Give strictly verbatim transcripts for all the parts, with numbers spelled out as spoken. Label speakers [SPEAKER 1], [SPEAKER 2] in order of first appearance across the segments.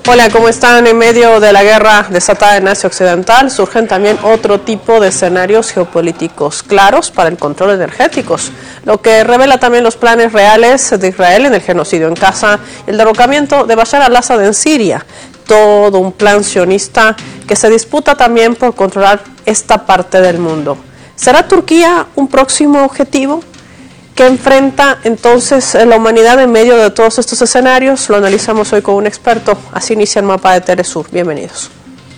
[SPEAKER 1] Hola, ¿cómo están? En medio de la guerra desatada en Asia Occidental, surgen también otro tipo de escenarios geopolíticos claros para el control energéticos, lo que revela también los planes reales de Israel en el genocidio en Gaza y el derrocamiento de Bashar al-Assad en Siria. Todo un plan sionista que se disputa también por controlar esta parte del mundo. ¿Será Turquía un próximo objetivo? ¿Qué enfrenta entonces la humanidad en medio de todos estos escenarios? Lo analizamos hoy con un experto. Así inicia el mapa de Telesur. Bienvenidos.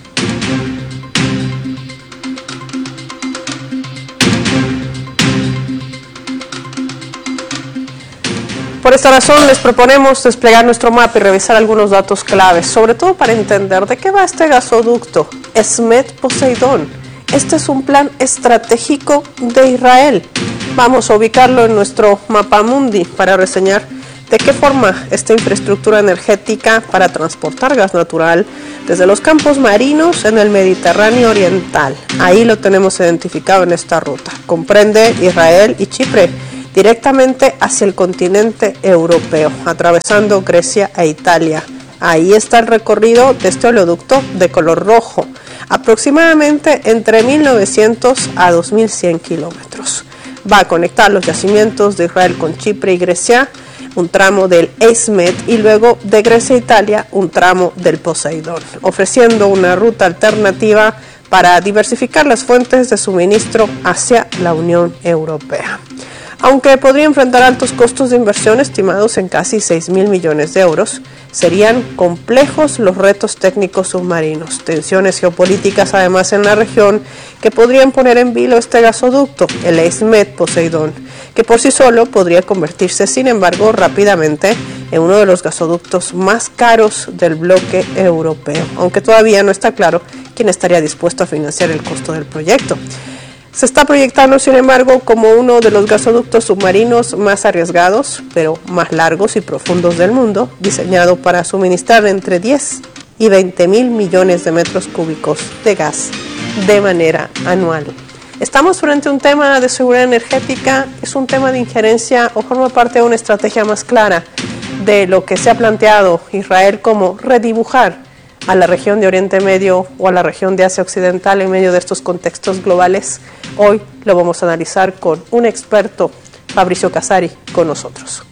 [SPEAKER 1] Por esta razón les proponemos desplegar nuestro mapa y revisar algunos datos claves, sobre todo para entender de qué va este gasoducto Esmet Poseidón. Este es un plan estratégico de Israel. Vamos a ubicarlo en nuestro mapa mundi para reseñar de qué forma esta infraestructura energética para transportar gas natural desde los campos marinos en el Mediterráneo Oriental. Ahí lo tenemos identificado en esta ruta. Comprende Israel y Chipre directamente hacia el continente europeo, atravesando Grecia e Italia. Ahí está el recorrido de este oleoducto de color rojo, aproximadamente entre mil novecientos a dos mil cien kilómetros. Va a conectar los yacimientos de Israel con Chipre y Grecia, un tramo del Esmet, y luego de Grecia a Italia un tramo del Poseidón, ofreciendo una ruta alternativa para diversificar las fuentes de suministro hacia la Unión Europea. Aunque podría enfrentar altos costos de inversión estimados en casi seis mil millones de euros, serían complejos los retos técnicos submarinos, tensiones geopolíticas además en la región que podrían poner en vilo este gasoducto, el Esmet Poseidón, que por sí solo podría convertirse, sin embargo, rápidamente en uno de los gasoductos más caros del bloque europeo, aunque todavía no está claro quién estaría dispuesto a financiar el costo del proyecto. Se está proyectando, sin embargo, como uno de los gasoductos submarinos más arriesgados, pero más largos y profundos del mundo, diseñado para suministrar entre diez y veinte mil millones de metros cúbicos de gas de manera anual. ¿Estamos frente a un tema de seguridad energética? ¿Es un tema de injerencia o forma parte de una estrategia más clara de lo que se ha planteado Israel como redibujar a la región de Oriente Medio o a la región de Asia Occidental en medio de estos contextos globales? Hoy lo vamos a analizar con un experto, Fabrizio Casari, con nosotros.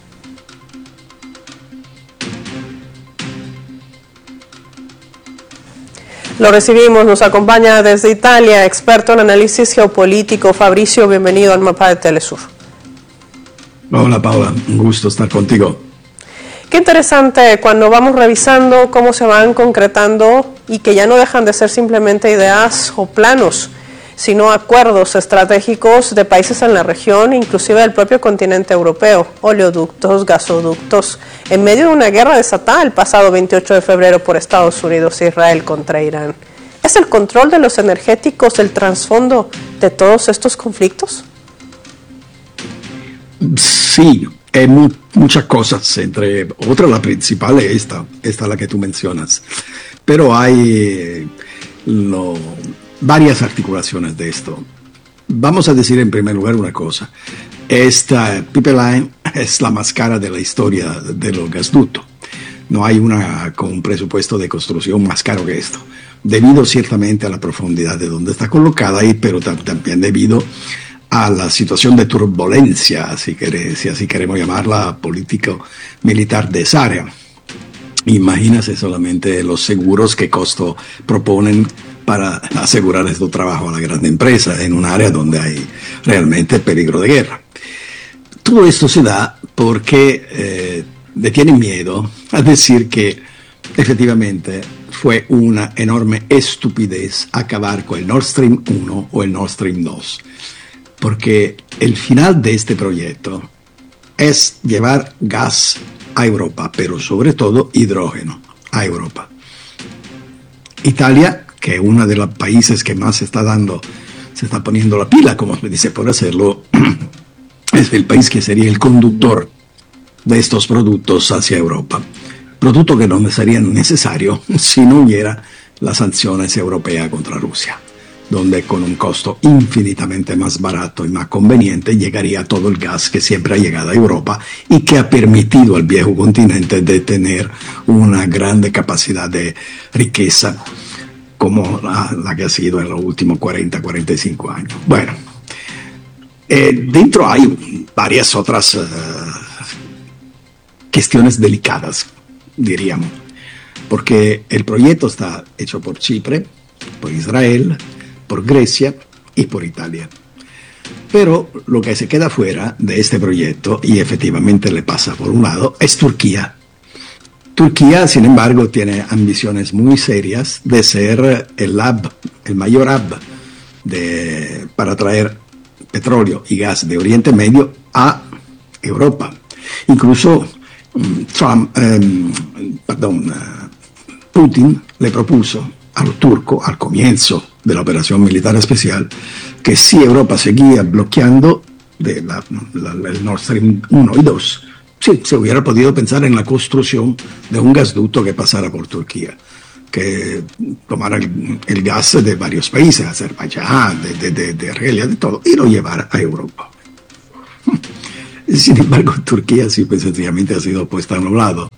[SPEAKER 1] Lo recibimos, nos acompaña desde Italia, experto en análisis geopolítico. Fabrizio, bienvenido al mapa de Telesur.
[SPEAKER 2] Hola Paula, un gusto estar contigo.
[SPEAKER 1] Qué interesante cuando vamos revisando cómo se van concretando y que ya no dejan de ser simplemente ideas o planos, sino acuerdos estratégicos de países en la región, inclusive del propio continente europeo, oleoductos, gasoductos, en medio de una guerra desatada el pasado veintiocho de febrero por Estados Unidos e Israel contra Irán. ¿Es el control de los energéticos el trasfondo de todos estos conflictos?
[SPEAKER 2] Sí, hay mu muchas cosas, entre otras la principal es esta, esta es la que tú mencionas, pero hay lo, varias articulaciones de esto. Vamos a decir en primer lugar una cosa: esta pipeline es la más cara de la historia de los gasductos. No hay una con un presupuesto de construcción más caro que esto, debido ciertamente a la profundidad de donde está colocada, y pero también debido a la situación de turbulencia, si, quere, si así queremos llamarla, político-militar de esa área. Imagínese solamente los seguros que costo proponen para asegurar este trabajo a la gran empresa en un área donde hay realmente peligro de guerra. Todo esto se da porque eh, le tienen miedo a decir que efectivamente fue una enorme estupidez acabar con el Nord Stream uno o el Nord Stream dos. Porque el final de este proyecto es llevar gas a Europa, pero sobre todo hidrógeno a Europa. Italia, que es uno de los países que más se está dando, se está poniendo la pila, como se dice, por hacerlo, es el país que sería el conductor de estos productos hacia Europa. Producto que no sería necesario si no hubiera las sanciones europeas contra Rusia. donde con un costo infinitamente más barato y más conveniente llegaría todo el gas que siempre ha llegado a Europa y que ha permitido al viejo continente de tener una grande capacidad de riqueza como la, la que ha sido en los últimos cuarenta, cuarenta y cinco años. Bueno, eh, dentro hay varias otras uh, cuestiones delicadas, diríamos, porque el proyecto está hecho por Chipre, por Israel, por Grecia y por Italia. Pero lo que se queda fuera de este proyecto, y efectivamente le pasa por un lado, es Turquía. Turquía, sin embargo, tiene ambiciones muy serias de ser el hub, el mayor hub de, para traer petróleo y gas de Oriente Medio a Europa. Incluso Trump, eh, perdón, Putin le propuso a los turcos al comienzo de la operación militar especial que si Europa seguía bloqueando de la, la, el Nord Stream uno y dos, sí, se hubiera podido pensar en la construcción de un gasducto que pasara por Turquía, que tomara el, el gas de varios países, Azerbaiyán, de, de, de, de Argelia, de todo, y lo llevara a Europa. Sin embargo, Turquía simple y sencillamente ha sido puesta a un lado.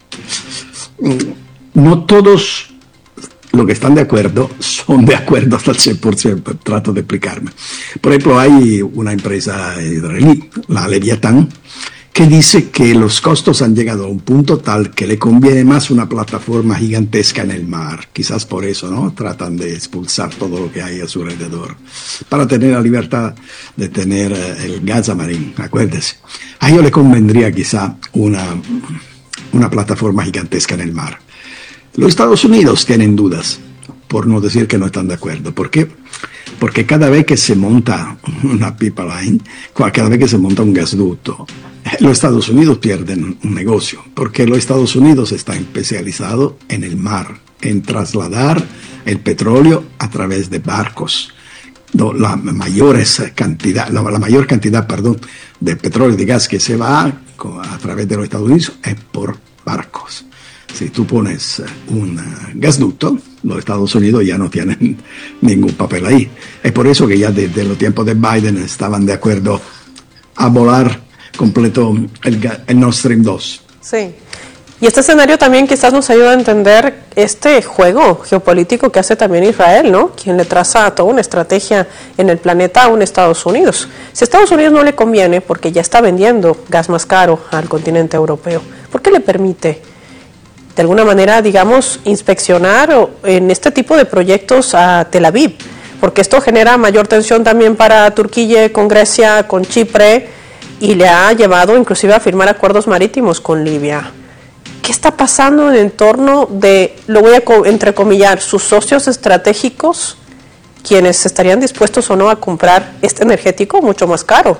[SPEAKER 2] No todos los que están de acuerdo son de acuerdo hasta el cien por ciento, trato de explicarme. Por ejemplo, hay una empresa israelí, la Leviatán, que dice que los costos han llegado a un punto tal que le conviene más una plataforma gigantesca en el mar. Quizás por eso, ¿no? Tratan de expulsar todo lo que hay a su alrededor, para tener la libertad de tener el Gaza Marín, acuérdese. A ellos le convendría quizá una, una plataforma gigantesca en el mar. Los Estados Unidos tienen dudas, por no decir que no están de acuerdo. ¿Por qué? Porque cada vez que se monta una pipeline, cada vez que se monta un gasducto, los Estados Unidos pierden un negocio, porque los Estados Unidos está especializado en el mar, en trasladar el petróleo a través de barcos. La mayor cantidad, la, la mayor cantidad, perdón, de petróleo y de gas que se va a través de los Estados Unidos es por barcos. Si tú pones un gasducto, los Estados Unidos ya no tienen ningún papel ahí. Es por eso que ya desde los tiempos de Biden estaban de acuerdo a volar completo el, el Nord Stream dos.
[SPEAKER 1] Sí. Y este escenario también quizás nos ayuda a entender este juego geopolítico que hace también Israel, ¿no? Quien le traza toda una estrategia en el planeta a un Estados Unidos. Si a Estados Unidos no le conviene, porque ya está vendiendo gas más caro al continente europeo, ¿por qué le permite, de alguna manera, digamos, inspeccionar en este tipo de proyectos a Tel Aviv? Porque esto genera mayor tensión también para Turquía, con Grecia, con Chipre, y le ha llevado inclusive a firmar acuerdos marítimos con Libia. ¿Qué está pasando en el entorno de, lo voy a entrecomillar, sus socios estratégicos, quienes estarían dispuestos o no a comprar este energético mucho más caro?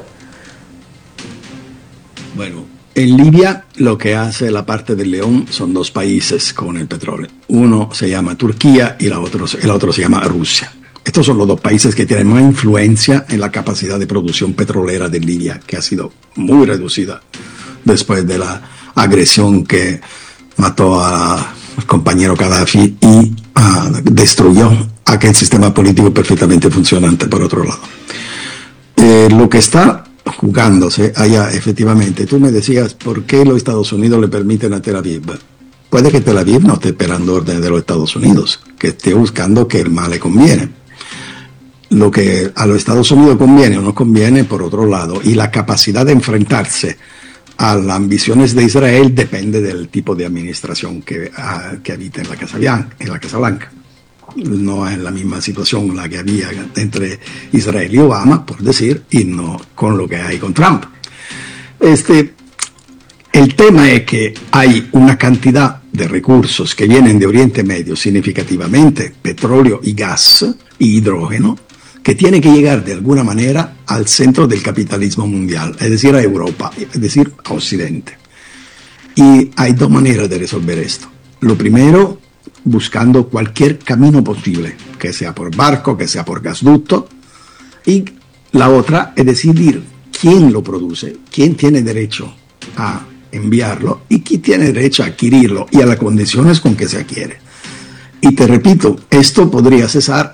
[SPEAKER 2] Bueno, en Libia lo que hace la parte del león son dos países con el petróleo. Uno se llama Turquía y la otro, el otro se llama Rusia. Estos son los dos países que tienen más influencia en la capacidad de producción petrolera de Libia, que ha sido muy reducida después de la agresión que mató al compañero Gaddafi y uh, destruyó aquel sistema político perfectamente funcionante por otro lado. Eh, lo que está jugándose allá, efectivamente, tú me decías, ¿por qué los Estados Unidos le permiten a Tel Aviv? Puede que Tel Aviv no esté esperando órdenes de los Estados Unidos, que esté buscando que el mal le conviene. Lo que a los Estados Unidos conviene o no conviene, por otro lado, y la capacidad de enfrentarse a las ambiciones de Israel depende del tipo de administración que, uh, que habita en la Casa Blanca, en la Casa Blanca. No es la misma situación la que había entre Israel y Obama, por decir, y no con lo que hay con Trump. Este, el tema es que hay una cantidad de recursos que vienen de Oriente Medio significativamente, petróleo y gas y hidrógeno, que tiene que llegar de alguna manera al centro del capitalismo mundial, es decir, a Europa, es decir, a Occidente. Y hay dos maneras de resolver esto. Lo primero, buscando cualquier camino posible, que sea por barco, que sea por gasducto, y la otra es decidir quién lo produce, quién tiene derecho a enviarlo y quién tiene derecho a adquirirlo y a las condiciones con que se adquiere. Y te repito, esto podría cesar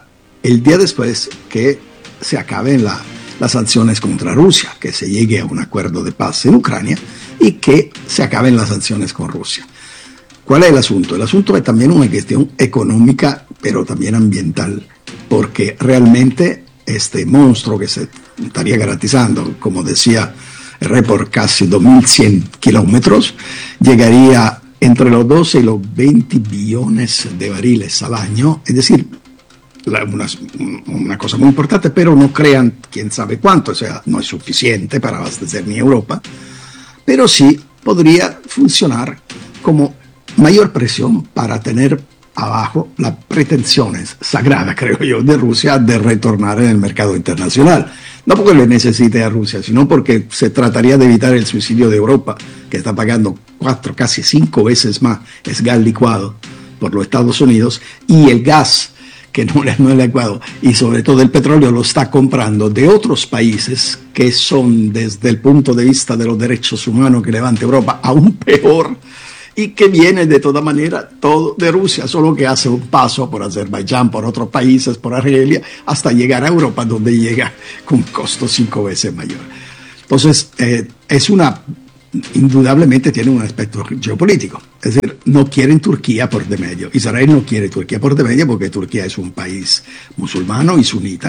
[SPEAKER 2] el día después que se acaben la, las sanciones contra Rusia, que se llegue a un acuerdo de paz en Ucrania y que se acaben las sanciones con Rusia. ¿Cuál es el asunto? El asunto es también una cuestión económica, pero también ambiental, porque realmente este monstruo que se estaría garantizando, como decía el rey, por casi dos mil cien kilómetros, llegaría entre los doce y los veinte billones de barriles al año, es decir, la, una, una cosa muy importante, pero no crean quién sabe cuánto, o sea, no es suficiente para abastecer ni Europa, pero sí podría funcionar como mayor presión para tener abajo las pretensiones sagradas, creo yo, de Rusia de retornar en el mercado internacional. No porque le necesite a Rusia, sino porque se trataría de evitar el suicidio de Europa, que está pagando cuatro, casi cinco veces más es gas licuado por los Estados Unidos, y el gas, que no, no es licuado, y sobre todo el petróleo, lo está comprando de otros países que son, desde el punto de vista de los derechos humanos que levanta Europa, aún peor, y que viene de toda manera todo de Rusia, solo que hace un paso por Azerbaiyán, por otros países, por Argelia, hasta llegar a Europa, donde llega con un costo cinco veces mayor. Entonces, eh, es una, indudablemente tiene un aspecto geopolítico, es decir, no quieren Turquía por de medio. Israel no quiere Turquía por de medio porque Turquía es un país musulmano y sunita.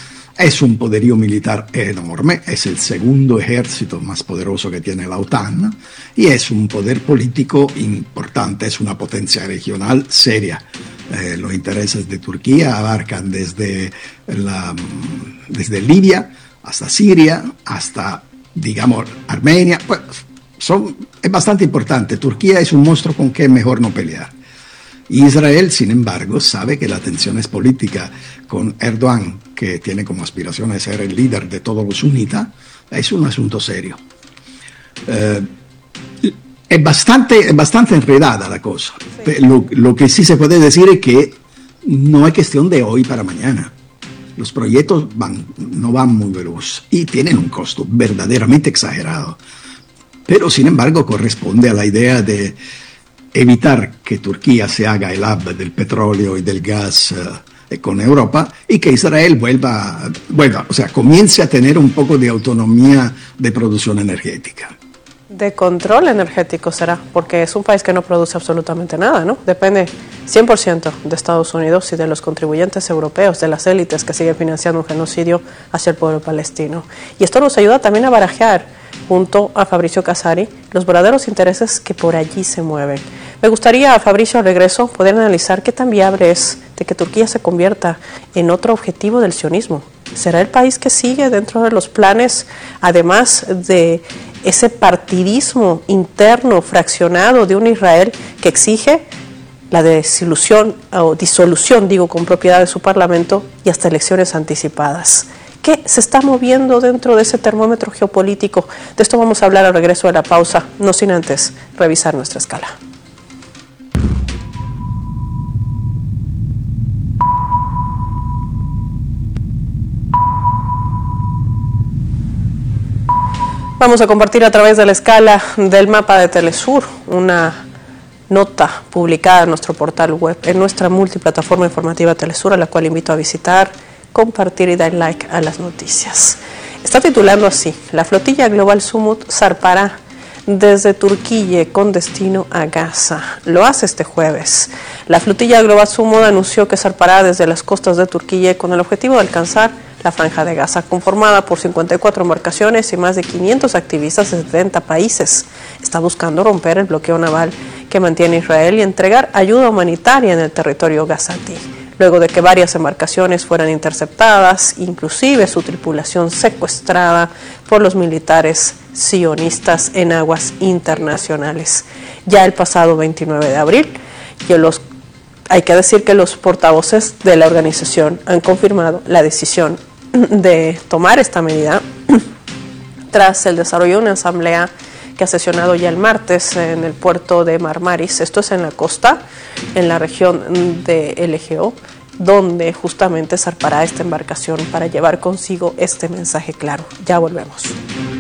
[SPEAKER 2] Es un poderío militar enorme, es el segundo ejército más poderoso que tiene la OTAN y es un poder político importante, es una potencia regional seria. Eh, los intereses de Turquía abarcan desde, la, desde Libia hasta Siria, hasta, digamos, Armenia. Pues, son, es bastante importante. Turquía es un monstruo con que es mejor no pelear. Israel, sin embargo, sabe que la tensión es política con Erdogan, que tiene como aspiración de ser el líder de todos los sunitas, es un asunto serio. Eh, es, bastante, es bastante enredada la cosa. Sí. Lo, lo que sí se puede decir es que no es cuestión de hoy para mañana. Los proyectos van, no van muy veloz y tienen un costo verdaderamente exagerado. Pero, sin embargo, corresponde a la idea de evitar que Turquía se haga el hub del petróleo y del gas uh, con Europa y que Israel vuelva, vuelva, o sea, comience a tener un poco de autonomía de producción energética.
[SPEAKER 1] De control energético será, porque es un país que no produce absolutamente nada, ¿no? Depende cien por ciento de Estados Unidos y de los contribuyentes europeos, de las élites que siguen financiando un genocidio hacia el pueblo palestino. Y esto nos ayuda también a barajar, junto a Fabricio Casari, los verdaderos intereses que por allí se mueven. Me gustaría, Fabricio, al regreso, poder analizar qué tan viable es de que Turquía se convierta en otro objetivo del sionismo. ¿Será el país que sigue dentro de los planes, además de ese partidismo interno fraccionado de un Israel que exige la desilusión o disolución, digo, con propiedad de su parlamento y hasta elecciones anticipadas? ¿Qué se está moviendo dentro de ese termómetro geopolítico? De esto vamos a hablar al regreso de la pausa, no sin antes revisar nuestra escala. Vamos a compartir a través de la escala del mapa de Telesur una nota publicada en nuestro portal web, en nuestra multiplataforma informativa Telesur, a la cual invito a visitar, compartir y dar like a las noticias. Está titulando así: la flotilla Global Sumut zarpará desde Turquía con destino a Gaza. Lo hace este jueves. La flotilla Global Sumut anunció que zarpará desde las costas de Turquía con el objetivo de alcanzar la Franja de Gaza, conformada por cincuenta y cuatro embarcaciones y más de quinientos activistas de setenta países. Está buscando romper el bloqueo naval que mantiene Israel y entregar ayuda humanitaria en el territorio gazatí, luego de que varias embarcaciones fueran interceptadas, inclusive su tripulación secuestrada por los militares sionistas en aguas internacionales. Ya el pasado veintinueve de abril, y los, hay que decir que los portavoces de la organización han confirmado la decisión de tomar esta medida tras el desarrollo de una asamblea que ha sesionado ya el martes en el puerto de Marmaris. Esto es en la costa, en la región del Egeo, donde justamente zarpará esta embarcación para llevar consigo este mensaje claro. Ya volvemos.